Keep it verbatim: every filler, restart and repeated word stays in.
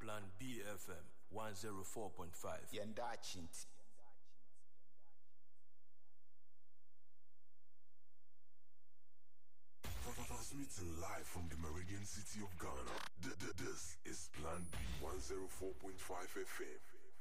Plan B F M one oh four point five. Yanda Chinti. Transmitting live from the Meridian City of Ghana. This is Plan B one oh four point five F M.